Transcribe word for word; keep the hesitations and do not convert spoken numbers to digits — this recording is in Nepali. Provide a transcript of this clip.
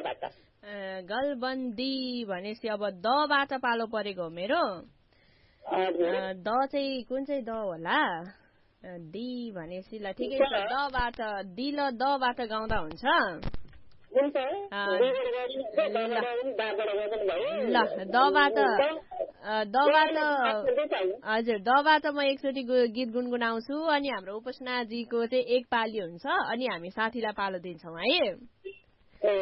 दबाट गलबन्दी भनेपछि अब दबाट पालो परेको हो मेरो द चाहिँ कुन चाहिँ द होला डी भनेपछि ल ठिकै छ दबाट दिल दबाट गाउँदा हुन्छ ल दबाट दबाट हजुर दबाट म एकचोटि गीत गुनगुनाउँछु अनि हाम्रो उपासनाजीको चाहिँ एक पाली हुन्छ अनि हामी साथीलाई पालो दिन्छौँ है